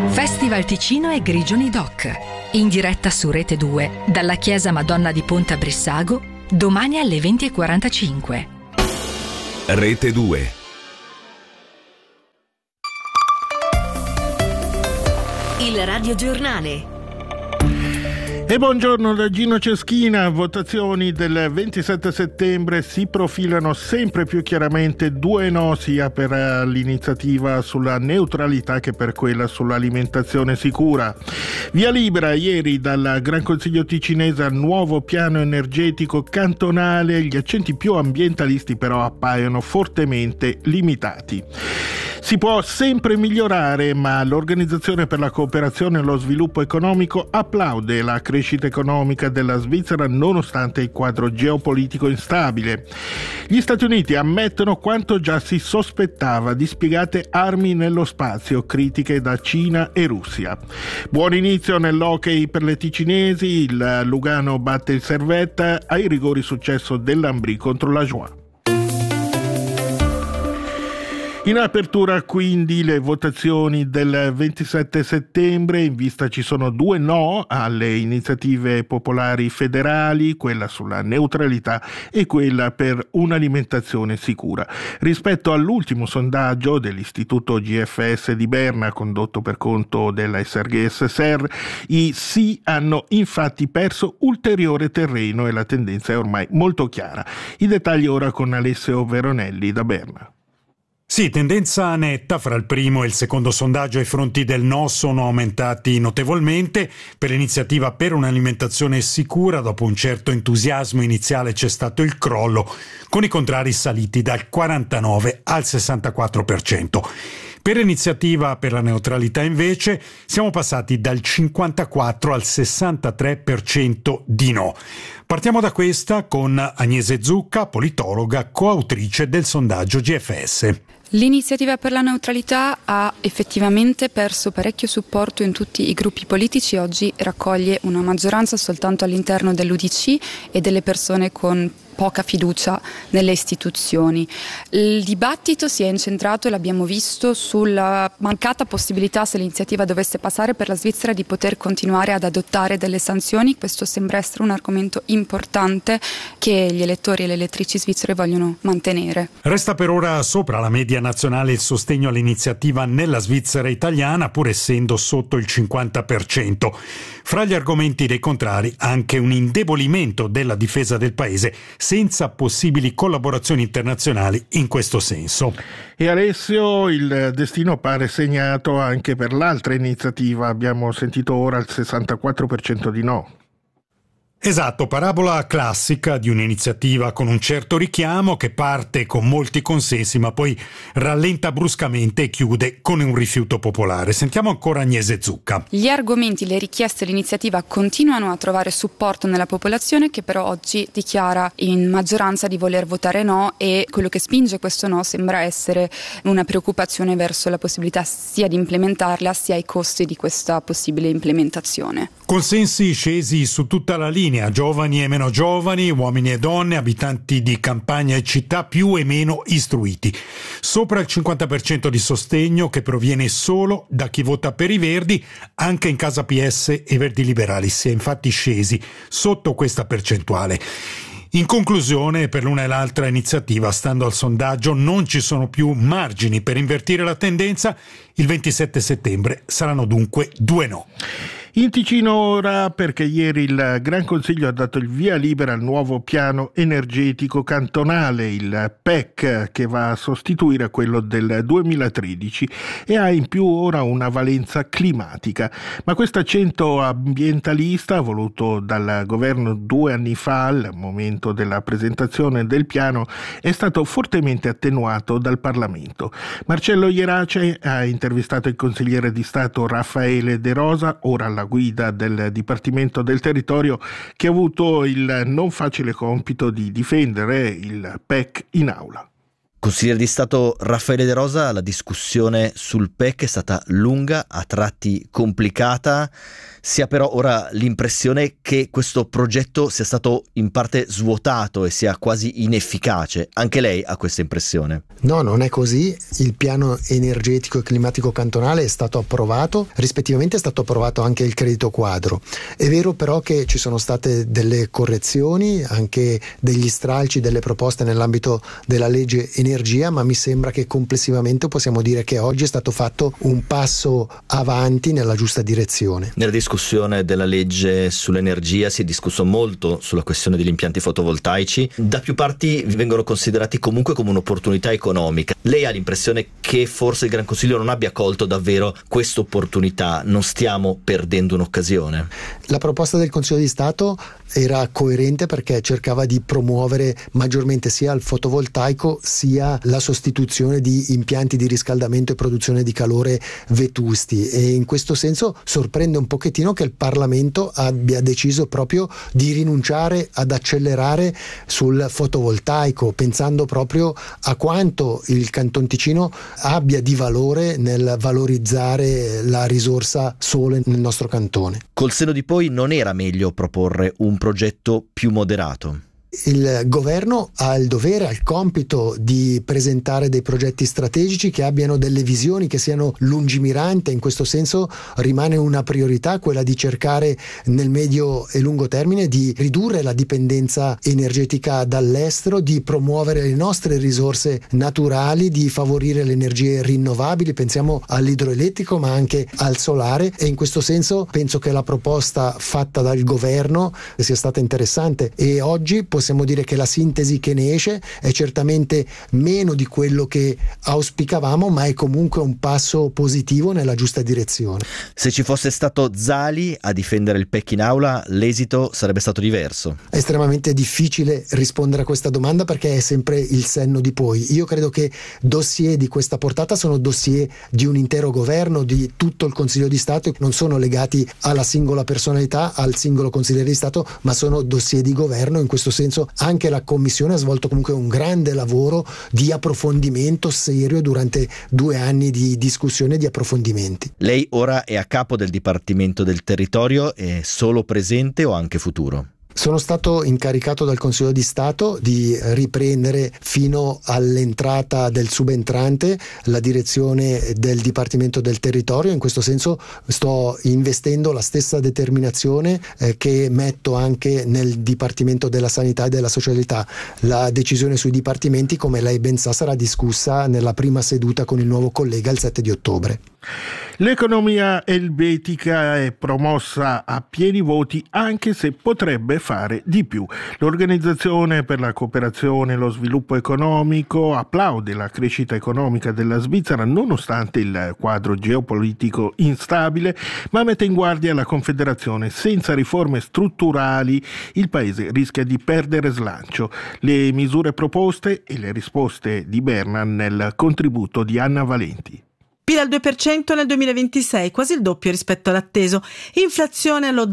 Festival Ticino e Grigioni Doc. In diretta su Rete 2, dalla Chiesa Madonna di Ponte a Brissago, domani alle 20:45. Rete 2. Il radiogiornale. E buongiorno da Gino Ceschina. Votazioni del 27 settembre si profilano sempre più chiaramente due no, sia per l'iniziativa sulla neutralità che per quella sull'alimentazione sicura. Via libera ieri dal Gran Consiglio ticinese al nuovo piano energetico cantonale. Gli accenti più ambientalisti però appaiono fortemente limitati. Si può sempre migliorare, ma l'Organizzazione per la Cooperazione e lo Sviluppo Economico applaude la crescita economica della Svizzera nonostante il quadro geopolitico instabile. Gli Stati Uniti ammettono quanto già si sospettava: dispiegate armi nello spazio, critiche da Cina e Russia. Buon inizio nell'hockey per le ticinesi, il Lugano batte il Servette, ai rigori successo dell'Ambri contro la Joie. In apertura quindi le votazioni del 27 settembre, in vista ci sono due no alle iniziative popolari federali, quella sulla neutralità e quella per un'alimentazione sicura. Rispetto all'ultimo sondaggio dell'Istituto GFS di Berna, condotto per conto della SRGS SER, i sì hanno infatti perso ulteriore terreno e la tendenza è ormai molto chiara. I dettagli ora con Alessio Veronelli da Berna. Sì, tendenza netta fra il primo e il secondo sondaggio. Ai fronti del no sono aumentati notevolmente. Per l'iniziativa per un'alimentazione sicura, dopo un certo entusiasmo iniziale, c'è stato il crollo, con i contrari saliti dal 49 al 64%. Per l'iniziativa per la neutralità invece siamo passati dal 54 al 63% di no. Partiamo da questa con Agnese Zucca, politologa, coautrice del sondaggio GFS. L'iniziativa per la neutralità ha effettivamente perso parecchio supporto in tutti i gruppi politici. Oggi raccoglie una maggioranza soltanto all'interno dell'UDC e delle persone con poca fiducia nelle istituzioni. Il dibattito si è incentrato, e l'abbiamo visto, sulla mancata possibilità, se l'iniziativa dovesse passare, per la Svizzera di poter continuare ad adottare delle sanzioni. Questo sembra essere un argomento importante che gli elettori e le elettrici svizzere vogliono mantenere. Resta per ora sopra la media nazionale il sostegno all'iniziativa nella Svizzera italiana, pur essendo sotto il 50%. Fra gli argomenti dei contrari anche un indebolimento della difesa del paese senza possibili collaborazioni internazionali in questo senso. E Alessio, il destino pare segnato anche per l'altra iniziativa. Abbiamo sentito ora il 64% di no. Esatto, parabola classica di un'iniziativa con un certo richiamo che parte con molti consensi ma poi rallenta bruscamente e chiude con un rifiuto popolare. Sentiamo ancora Agnese Zucca. Gli argomenti, le richieste dell'iniziativa continuano a trovare supporto nella popolazione, che però oggi dichiara in maggioranza di voler votare no, e quello che spinge questo no sembra essere una preoccupazione verso la possibilità sia di implementarla sia i costi di questa possibile implementazione. Consensi scesi su tutta la linea, giovani e meno giovani, uomini e donne, abitanti di campagna e città, più e meno istruiti. Sopra il 50% di sostegno, che proviene solo da chi vota per i Verdi. Anche in casa PS e Verdi Liberali si è infatti scesi sotto questa percentuale. In conclusione, per l'una e l'altra iniziativa, stando al sondaggio, non ci sono più margini per invertire la tendenza. Il 27 settembre saranno dunque due no. In Ticino ora, perché ieri il Gran Consiglio ha dato il via libera al nuovo piano energetico cantonale, il PEC, che va a sostituire quello del 2013 e ha in più ora una valenza climatica. Ma questo accento ambientalista, voluto dal governo 2 anni fa, al momento della presentazione del piano, è stato fortemente attenuato dal Parlamento. Marcello Ierace ha intervistato il consigliere di Stato Raffaele De Rosa, ora alla guida del Dipartimento del Territorio, che ha avuto il non facile compito di difendere il PEC in aula. Consigliere di Stato Raffaele De Rosa, la discussione sul PEC è stata lunga, a tratti complicata. Si ha però ora l'impressione che questo progetto sia stato in parte svuotato e sia quasi inefficace. Anche lei ha questa impressione? No, non è così. Il piano energetico e climatico cantonale è stato approvato, rispettivamente è stato approvato anche il credito quadro. È vero però che ci sono state delle correzioni, anche degli stralci, delle proposte nell'ambito della legge energia, ma mi sembra che complessivamente possiamo dire che oggi è stato fatto un passo avanti nella giusta direzione. Nella discussione della legge sull'energia si è discusso molto sulla questione degli impianti fotovoltaici. Da più parti vengono considerati comunque come un'opportunità economica. Lei ha l'impressione che forse il Gran Consiglio non abbia colto davvero questa opportunità? Non stiamo perdendo un'occasione? La proposta del Consiglio di Stato era coerente perché cercava di promuovere maggiormente sia il fotovoltaico sia la sostituzione di impianti di riscaldamento e produzione di calore vetusti, e in questo senso sorprende un pochettino che il Parlamento abbia deciso proprio di rinunciare ad accelerare sul fotovoltaico, pensando proprio a quanto il Canton Ticino abbia di valore nel valorizzare la risorsa sole nel nostro cantone. Col senno di poi, non era meglio proporre un progetto più moderato? Il governo ha il dovere, ha il compito di presentare dei progetti strategici che abbiano delle visioni, che siano lungimiranti. In questo senso rimane una priorità quella di cercare nel medio e lungo termine di ridurre la dipendenza energetica dall'estero, di promuovere le nostre risorse naturali, di favorire le energie rinnovabili. Pensiamo all'idroelettrico ma anche al solare, e in questo senso penso che la proposta fatta dal governo sia stata interessante, e oggi possiamo dire che la sintesi che ne esce è certamente meno di quello che auspicavamo, ma è comunque un passo positivo nella giusta direzione. Se ci fosse stato Zali a difendere il PEC in aula, l'esito sarebbe stato diverso? È estremamente difficile rispondere a questa domanda perché è sempre il senno di poi. Io credo che dossier di questa portata sono dossier di un intero governo, di tutto il Consiglio di Stato, e non sono legati alla singola personalità, al singolo consigliere di Stato, ma sono dossier di governo. In questo senso anche la Commissione ha svolto comunque un grande lavoro di approfondimento serio durante 2 anni di discussione e di approfondimenti. Lei ora è a capo del Dipartimento del Territorio, è solo presente o anche futuro? Sono stato incaricato dal Consiglio di Stato di riprendere fino all'entrata del subentrante la direzione del Dipartimento del Territorio. In questo senso sto investendo la stessa determinazione che metto anche nel Dipartimento della Sanità e della Socialità. La decisione sui dipartimenti, come lei ben sa, sarà discussa nella prima seduta con il nuovo collega il 7 di ottobre. L'economia elvetica è promossa a pieni voti, anche se potrebbe fare di più. L'Organizzazione per la cooperazione e lo sviluppo economico applaude la crescita economica della Svizzera nonostante il quadro geopolitico instabile, ma mette in guardia la Confederazione: senza riforme strutturali il paese rischia di perdere slancio. Le misure proposte e le risposte di Berna nel contributo di Anna Valenti. PIL al 2% nel 2026, quasi il doppio rispetto all'atteso. Inflazione allo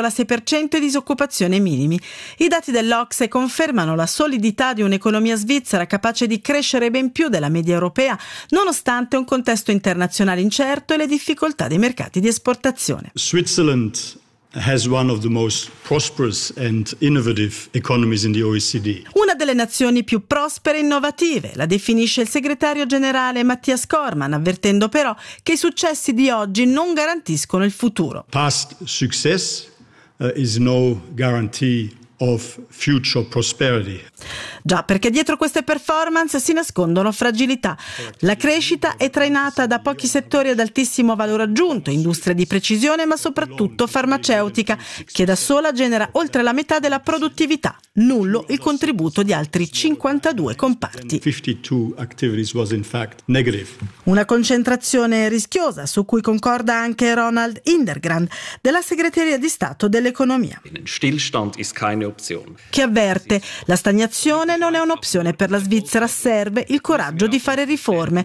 0,6% e disoccupazione minimi. I dati dell'Ocse confermano la solidità di un'economia svizzera capace di crescere ben più della media europea, nonostante un contesto internazionale incerto e le difficoltà dei mercati di esportazione. Switzerland has one of the most prosperous and innovative economies in the OECD. Una delle nazioni più prospere e innovative, la definisce il segretario generale Matthias Cormann, avvertendo però che i successi di oggi non garantiscono il futuro. Past success is no guarantee of future prosperity. Già, perché dietro queste performance si nascondono fragilità. La crescita è trainata da pochi settori ad altissimo valore aggiunto, industria di precisione ma soprattutto farmaceutica, che da sola genera oltre la metà della produttività. Nullo il contributo di altri 52 comparti. 52 activities was in fact negative. Una concentrazione rischiosa su cui concorda anche Ronald Indergrand della Segreteria di Stato dell'Economia. Stillstand ist keine Che avverte: la stagnazione non è un'opzione per la Svizzera, serve il coraggio di fare riforme.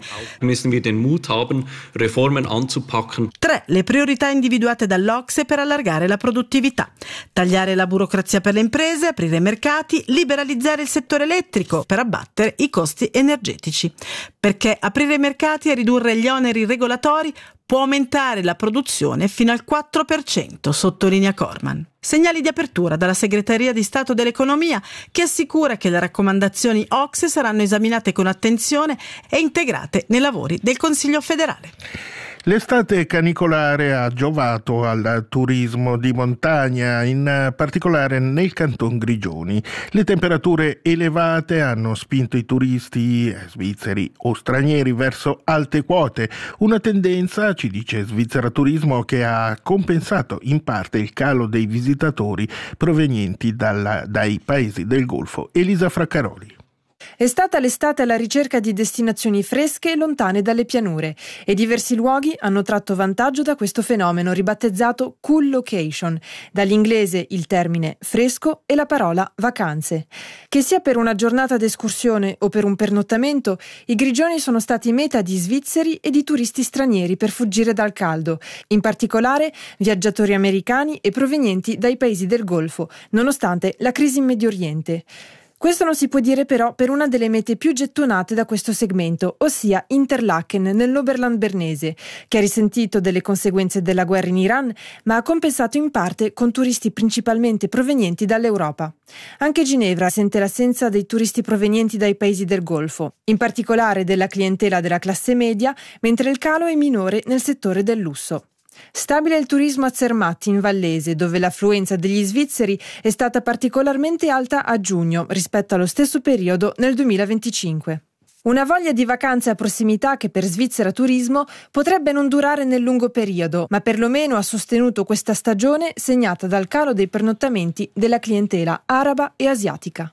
3. Le priorità individuate dall'OCSE per allargare la produttività: tagliare la burocrazia per le imprese, aprire i mercati, liberalizzare il settore elettrico per abbattere i costi energetici. Perché aprire i mercati e ridurre gli oneri regolatori può aumentare la produzione fino al 4%, sottolinea Corman. Segnali di apertura dalla Segreteria di Stato dell'Economia, che assicura che le raccomandazioni OCSE saranno esaminate con attenzione e integrate nei lavori del Consiglio federale. L'estate canicolare ha giovato al turismo di montagna, in particolare nel Canton Grigioni. Le temperature elevate hanno spinto i turisti svizzeri o stranieri verso alte quote, una tendenza, ci dice Svizzera Turismo, che ha compensato in parte il calo dei visitatori provenienti dai paesi del Golfo. Elisa Fraccaroli. È stata l'estate alla ricerca di destinazioni fresche e lontane dalle pianure, e diversi luoghi hanno tratto vantaggio da questo fenomeno ribattezzato Cool Location, dall'inglese il termine fresco e la parola vacanze. Che sia per una giornata d'escursione o per un pernottamento, i Grigioni sono stati meta di svizzeri e di turisti stranieri per fuggire dal caldo, in particolare viaggiatori americani e provenienti dai paesi del Golfo, nonostante la crisi in Medio Oriente. Questo non si può dire però per una delle mete più gettonate da questo segmento, ossia Interlaken nell'Oberland bernese, che ha risentito delle conseguenze della guerra in Iran, ma ha compensato in parte con turisti principalmente provenienti dall'Europa. Anche Ginevra sente l'assenza dei turisti provenienti dai paesi del Golfo, in particolare della clientela della classe media, mentre il calo è minore nel settore del lusso. Stabile il turismo a Zermatt in Vallese, dove l'affluenza degli svizzeri è stata particolarmente alta a giugno rispetto allo stesso periodo nel 2025. Una voglia di vacanze a prossimità che per Svizzera Turismo potrebbe non durare nel lungo periodo, ma perlomeno ha sostenuto questa stagione segnata dal calo dei pernottamenti della clientela araba e asiatica.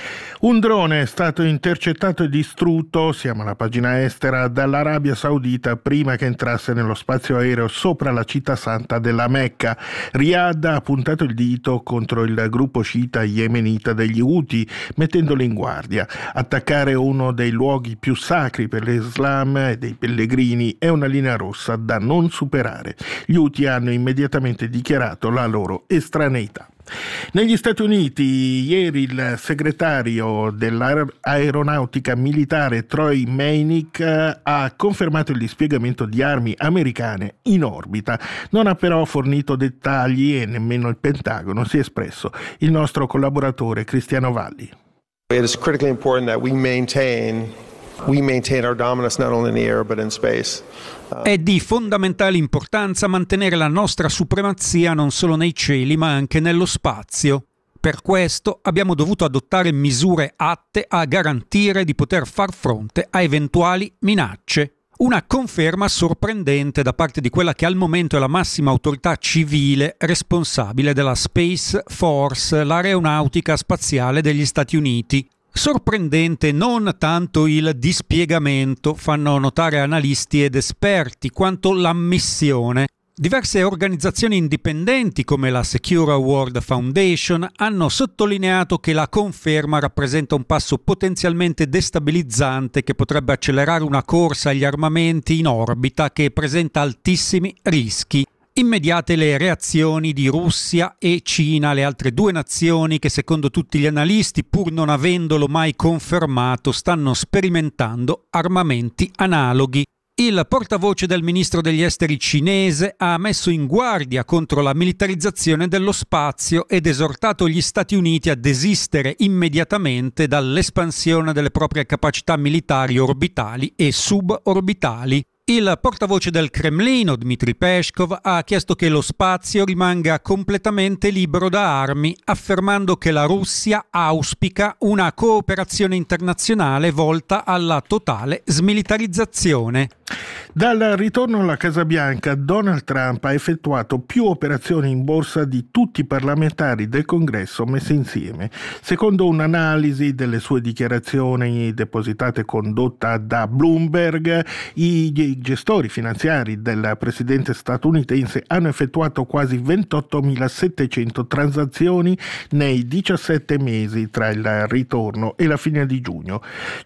Un drone è stato intercettato e distrutto, siamo alla pagina estera, dall'Arabia Saudita prima che entrasse nello spazio aereo sopra la città santa della Mecca. Riyadh ha puntato il dito contro il gruppo sciita yemenita degli Houthi, mettendolo in guardia. Attaccare uno dei luoghi più sacri per l'Islam e dei pellegrini è una linea rossa da non superare. Gli Houthi hanno immediatamente dichiarato la loro estraneità. Negli Stati Uniti, ieri il segretario dell'aeronautica militare Troy Meinick ha confermato il dispiegamento di armi americane in orbita. Non ha però fornito dettagli e nemmeno il Pentagono si è espresso. Il nostro collaboratore Cristiano Valli. It is critically important that we maintain our dominance not only in the air but in space. È di fondamentale importanza mantenere la nostra supremazia non solo nei cieli ma anche nello spazio. Per questo abbiamo dovuto adottare misure atte a garantire di poter far fronte a eventuali minacce. Una conferma sorprendente da parte di quella che al momento è la massima autorità civile responsabile della Space Force, l'aeronautica spaziale degli Stati Uniti. Sorprendente non tanto il dispiegamento, fanno notare analisti ed esperti, quanto l'ammissione. Diverse organizzazioni indipendenti come la Secure World Foundation hanno sottolineato che la conferma rappresenta un passo potenzialmente destabilizzante che potrebbe accelerare una corsa agli armamenti in orbita che presenta altissimi rischi. Immediate le reazioni di Russia e Cina, le altre due nazioni che secondo tutti gli analisti, pur non avendolo mai confermato, stanno sperimentando armamenti analoghi. Il portavoce del ministro degli esteri cinese ha messo in guardia contro la militarizzazione dello spazio ed esortato gli Stati Uniti a desistere immediatamente dall'espansione delle proprie capacità militari orbitali e suborbitali. Il portavoce del Cremlino, Dmitry Peskov, ha chiesto che lo spazio rimanga completamente libero da armi, affermando che la Russia auspica una cooperazione internazionale volta alla totale smilitarizzazione. Dal ritorno alla Casa Bianca, Donald Trump ha effettuato più operazioni in borsa di tutti i parlamentari del Congresso messi insieme. Secondo un'analisi delle sue dichiarazioni depositate condotta da Bloomberg, i i gestori finanziari del presidente statunitense hanno effettuato quasi 28.700 transazioni nei 17 mesi tra il ritorno e la fine di giugno.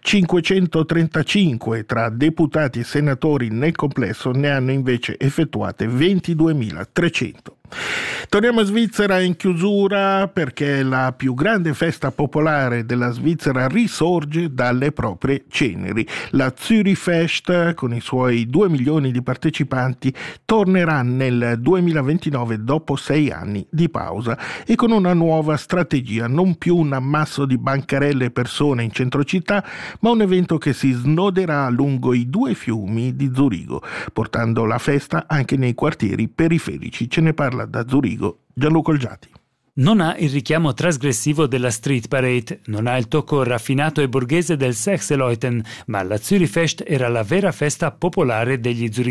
535 tra deputati e senatori nel complesso ne hanno invece effettuate 22.300. Torniamo in Svizzera in chiusura perché la più grande festa popolare della Svizzera risorge dalle proprie ceneri. La Zürich Fest, con i suoi 2 milioni di partecipanti, tornerà nel 2029 dopo 6 anni di pausa e con una nuova strategia, non più un ammasso di bancarelle e persone in centro città, ma un evento che si snoderà lungo i 2 fiumi di Zurigo, portando la festa anche nei quartieri periferici. Ce ne parla da Zurigo Gianluca Olgiati. Non ha il richiamo trasgressivo della Street Parade, non ha il tocco raffinato e borghese del Sechseleuten, ma la Zürich Fest era la vera festa popolare degli zurichesi.